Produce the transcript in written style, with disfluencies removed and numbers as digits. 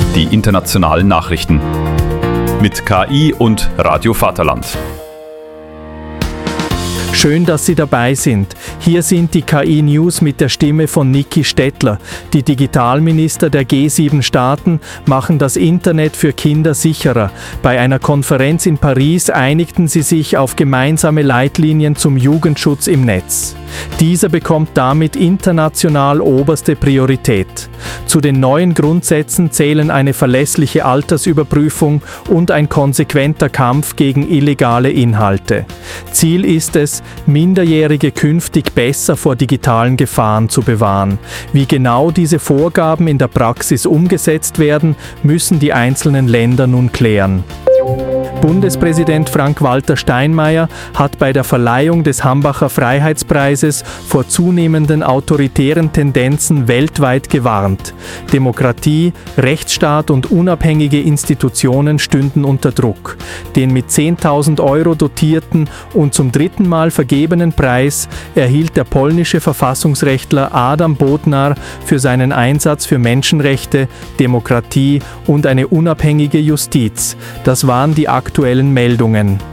die internationalen Nachrichten. Mit KI und Radio Vaterland. Schön, dass Sie dabei sind. Hier sind die KI-News mit der Stimme von Niki Stettler. Die Digitalminister der G7-Staaten machen das Internet für Kinder sicherer. Bei einer Konferenz in Paris einigten sie sich auf gemeinsame Leitlinien zum Jugendschutz im Netz. Dieser bekommt damit international oberste Priorität. Zu den neuen Grundsätzen zählen eine verlässliche Altersüberprüfung und ein konsequenter Kampf gegen illegale Inhalte. Ziel ist es, Minderjährige künftig besser vor digitalen Gefahren zu bewahren. Wie genau diese Vorgaben in der Praxis umgesetzt werden, müssen die einzelnen Länder nun klären. Bundespräsident Frank-Walter Steinmeier hat bei der Verleihung des Hambacher Freiheitspreises vor zunehmenden autoritären Tendenzen weltweit gewarnt. Demokratie, Rechtsstaat und unabhängige Institutionen stünden unter Druck. Den mit 10.000 € dotierten und zum dritten Mal vergebenen Preis erhielt der polnische Verfassungsrechtler Adam Bodnar für seinen Einsatz für Menschenrechte, Demokratie und eine unabhängige Justiz. Das waren die aktuellen Meldungen.